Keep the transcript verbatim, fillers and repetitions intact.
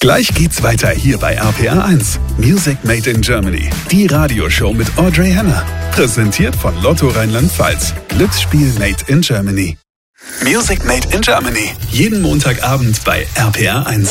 Gleich geht's weiter hier bei R P R eins. Music Made in Germany. Die Radioshow mit Audrey Henner. Präsentiert von Lotto Rheinland-Pfalz. Glücksspiel Made in Germany. Music Made in Germany. Jeden Montagabend bei R P R eins.